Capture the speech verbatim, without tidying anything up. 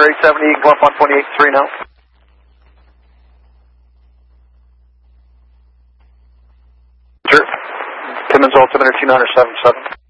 eight seventy, you can go up on twenty-eight three now. Sure. Timmins altimeter two nine seven seven.